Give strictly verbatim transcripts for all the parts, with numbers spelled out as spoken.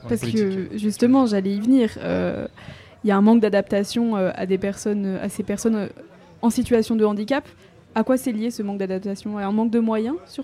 Parce que justement, j'allais y venir. Il euh, y a un manque d'adaptation euh, à, des personnes, à ces personnes euh, en situation de handicap. À quoi c'est lié ce manque d'adaptation ? À un manque de moyens surtout ?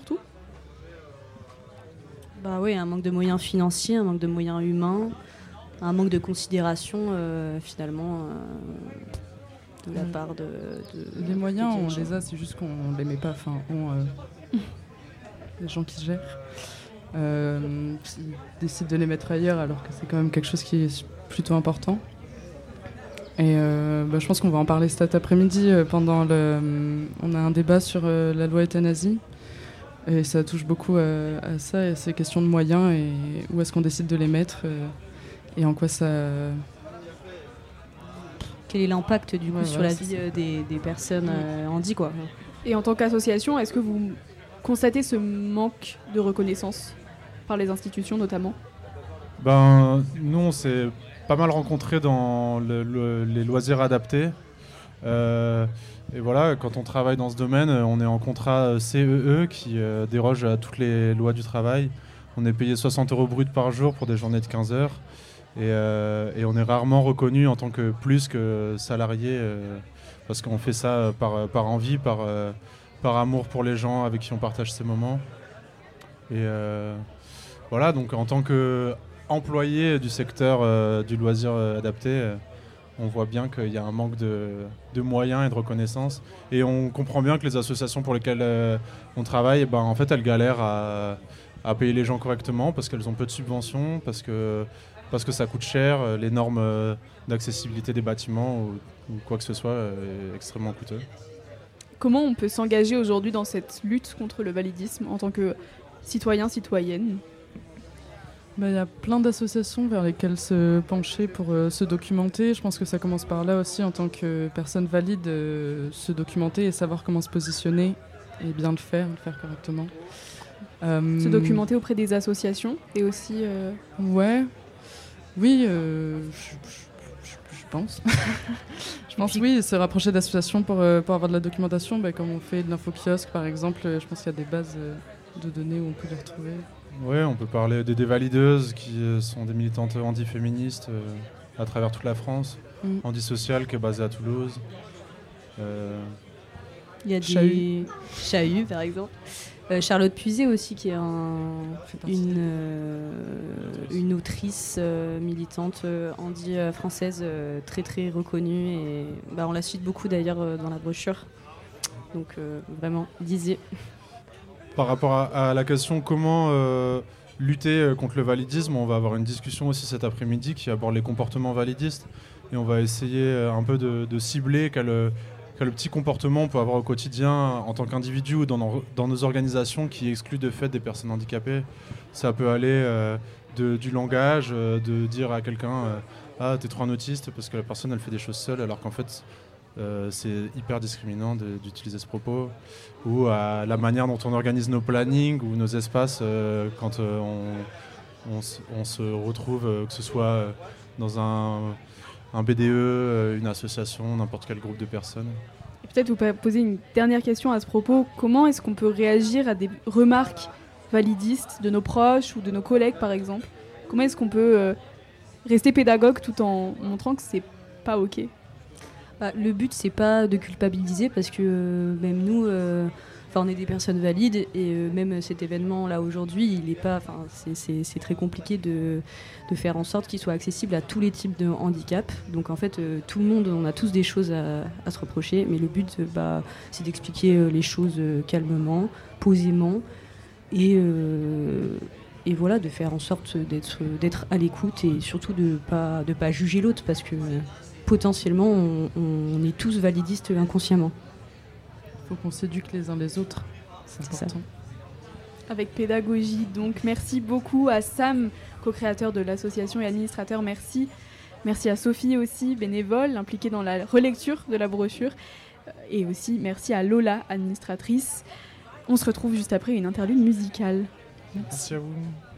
Bah oui, un manque de moyens financiers, un manque de moyens humains, un manque de considération euh, finalement euh, de la part de, de les moyens, de on les a, c'est juste qu'on les met pas. Enfin, on, euh, les gens qui gèrent euh, ils décident de les mettre ailleurs, alors que c'est quand même quelque chose qui est plutôt important. Et euh, bah, je pense qu'on va en parler cet après-midi euh, pendant le. On a un débat sur euh, la loi euthanasie. Et ça touche beaucoup à, à ça, et à ces questions de moyens, et où est-ce qu'on décide de les mettre, euh, et en quoi ça... Quel est l'impact du coup ouais, sur ouais, la vie euh, des, des personnes euh, handi, quoi. Et en tant qu'association, est-ce que vous constatez ce manque de reconnaissance par les institutions notamment ? Ben, nous, on s'est pas mal rencontrés dans le, le, les loisirs adaptés. Euh, et voilà, quand on travaille dans ce domaine, on est en contrat C E E qui euh, déroge à toutes les lois du travail. On est payé soixante euros brut par jour pour des journées de quinze heures. Et, euh, et on est rarement reconnu en tant que plus que salarié euh, parce qu'on fait ça par, par envie, par, euh, par amour pour les gens avec qui on partage ces moments. Et euh, voilà, donc en tant qu'employé du secteur euh, du loisir euh, adapté, euh, on voit bien qu'il y a un manque de, de moyens et de reconnaissance. Et on comprend bien que les associations pour lesquelles euh, on travaille, ben, en fait, elles galèrent à, à payer les gens correctement parce qu'elles ont peu de subventions, parce que, parce que ça coûte cher, les normes euh, d'accessibilité des bâtiments ou, ou quoi que ce soit euh, est extrêmement coûteux. Comment on peut s'engager aujourd'hui dans cette lutte contre le validisme en tant que citoyen, citoyenne ? Bah, y a plein d'associations vers lesquelles se pencher pour euh, se documenter. Je pense que ça commence par là aussi, en tant que personne valide, euh, se documenter et savoir comment se positionner et bien le faire, le faire correctement. Euh, se documenter auprès des associations et aussi... Euh... Ouais, oui, euh, je, je, je pense. je pense, oui, se rapprocher d'associations pour, euh, pour avoir de la documentation, bah, comme on fait de l'info-kiosque par exemple. Je pense qu'il y a des bases euh, de données où on peut les retrouver. Oui, on peut parler des dévalideuses qui sont des militantes anti-féministes euh, à travers toute la France. Mm. Anti-Social qui est basé à Toulouse. Euh... Il y a des Chahut par exemple. Euh, Charlotte Puiset aussi qui est un, une, euh, une autrice euh, militante euh, handi euh, française euh, très très reconnue et bah, on la cite beaucoup d'ailleurs euh, dans la brochure. Donc euh, vraiment, lisez. Par rapport à, à la question comment euh, lutter contre le validisme, on va avoir une discussion aussi cet après-midi qui aborde les comportements validistes et on va essayer un peu de, de cibler quel, quel petit comportement on peut avoir au quotidien en tant qu'individu ou dans nos, dans nos organisations qui excluent de fait des personnes handicapées. Ça peut aller euh, de, du langage, euh, de dire à quelqu'un euh, « Ah, t'es trop un autiste » parce que la personne elle fait des choses seule alors qu'en fait Euh, c'est hyper discriminant de, d'utiliser ce propos, ou à la manière dont on organise nos plannings ou nos espaces euh, quand euh, on, on, on se retrouve, euh, que ce soit dans un, un B D E, une association, n'importe quel groupe de personnes. Et peut-être vous pouvez poser une dernière question à ce propos. Comment est-ce qu'on peut réagir à des remarques validistes de nos proches ou de nos collègues par exemple ? Comment est-ce qu'on peut euh, rester pédagogue tout en montrant que c'est pas ok ? Bah, le but, c'est pas de culpabiliser parce que euh, même nous, euh, on est des personnes valides et euh, même cet événement-là aujourd'hui, il est pas, c'est, c'est, c'est très compliqué de, de faire en sorte qu'il soit accessible à tous les types de handicap. Donc en fait, euh, tout le monde, on a tous des choses à, à se reprocher, mais le but, euh, bah, c'est d'expliquer euh, les choses euh, calmement, posément et, euh, et voilà, de faire en sorte d'être, d'être à l'écoute et surtout de pas, de pas juger l'autre parce que euh, potentiellement, on, on est tous validistes inconsciemment. Il faut qu'on s'éduque les uns les autres, c'est, c'est important. Ça. Avec pédagogie, donc merci beaucoup à Sam, co-créateur de l'association et administrateur, merci. Merci à Sophie aussi, bénévole, impliquée dans la relecture de la brochure. Et aussi merci à Lola, administratrice. On se retrouve juste après une interlude musicale. Merci, merci à vous.